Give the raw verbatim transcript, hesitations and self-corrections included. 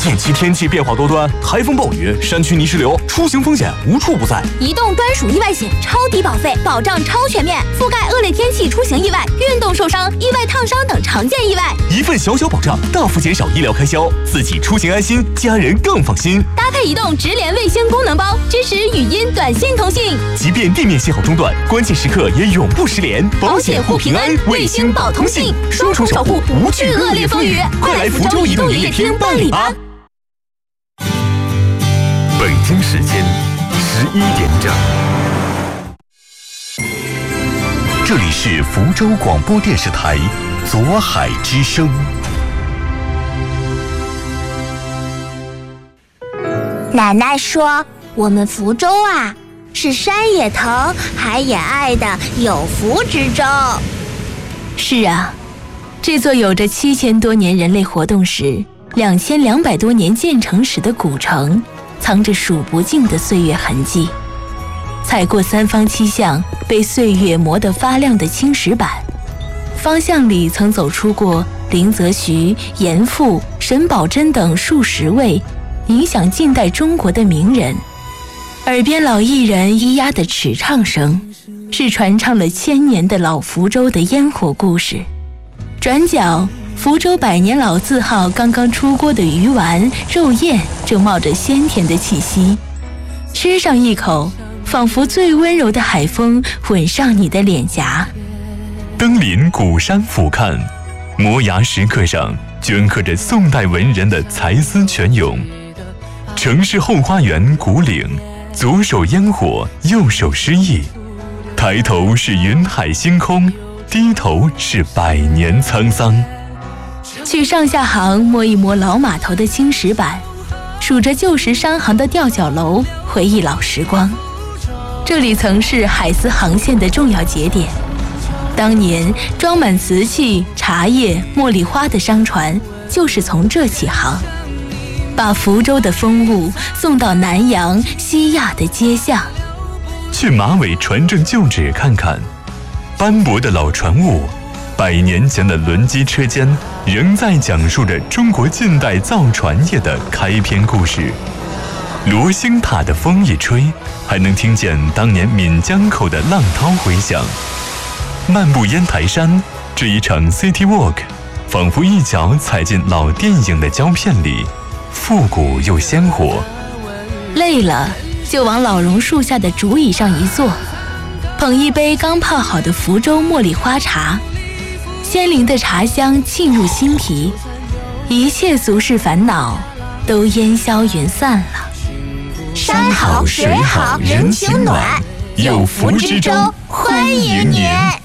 近期天气变化多端，台风暴雨、山区泥石流，出行风险无处不在。 移动专属意外险，超低保费，保障超全面，覆盖恶劣天气出行意外、运动受伤、意外烫伤等常见意外。 一份小小保障，大幅减少医疗开销，自己出行安心，家人更放心。 搭配移动直连卫星功能包，支持语音、短信通信， 即便地面信号中断，关键时刻也永不失联。保险护平安，卫星保通信，双重守护，无惧恶劣风雨。快来福州移动营业厅办理吧！ 北京时间十一点整，这里是福州广播电视台左海之声。 奶奶说，我们福州啊，是山也疼，海也爱的有福之州。 是啊，这座有着七千多年人类活动史、两千两百多年建成史的古城，藏着数不尽的岁月痕迹。踩过三方七巷被岁月磨得发亮的青石板，方向里曾走出过林则徐、严复、沈葆桢等数十位影响近代中国的名人。耳边老艺人咿呀的尺唱声，是传唱了千年的老福州的烟火故事。转角，福州百年老字号刚刚出锅的鱼丸、肉燕正冒着鲜甜的气息，吃上一口，仿佛最温柔的海风吻上你的脸颊。 登临鼓山俯瞰，摩崖石刻上镌刻着宋代文人的才思泉涌。城市后花园古岭，左手烟火，右手诗意，抬头是云海星空，低头是百年沧桑。 去上下行摸一摸老码头的青石板，数着旧时商行的吊脚楼，回忆老时光。这里曾是海丝航线的重要节点，当年装满瓷器、茶叶、茉莉花的商船就是从这起航，把福州的风物送到南洋、西亚的街巷。 去马尾船政旧址看看，斑驳的老船坞，百年前的轮机车间，仍在讲述着中国近代造船业的开篇故事。罗兴塔的风一吹，还能听见当年闽江口的浪涛回响。漫步烟台山，这一场 City Walk， 仿佛一脚踩进老电影的胶片里，复古又鲜活。 累了就往老榕树下的竹椅上一坐，捧一杯刚泡好的福州茉莉花茶，鲜灵的茶香沁入心脾，一切俗世烦恼都烟消云散了。 山好水好人情暖，有福之州欢迎您。